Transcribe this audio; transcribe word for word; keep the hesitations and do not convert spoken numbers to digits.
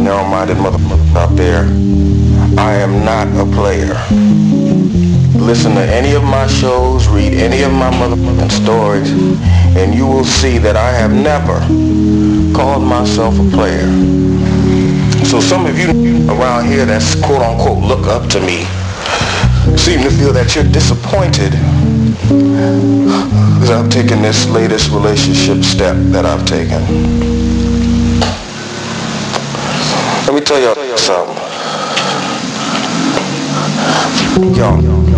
narrow-minded motherfuckers out there, I am not a player. Listen to any of my shows, read any of my motherfucking stories, and you will see that I have never called myself a player. So some of you around here that's quote-unquote look up to me seem to feel that you're disappointed because I've taken this latest relationship step that I've taken. Let me tell y'all something. Y'all.